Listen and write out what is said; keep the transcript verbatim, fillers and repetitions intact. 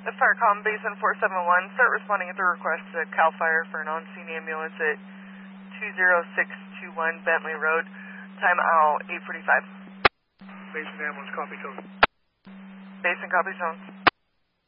Firecom Basin four seven one, start responding at the request to CAL FIRE for an on-scene ambulance at two zero six two one Bentley Road, time out eight forty-five. Basin ambulance, copy code. Basin, copy zone.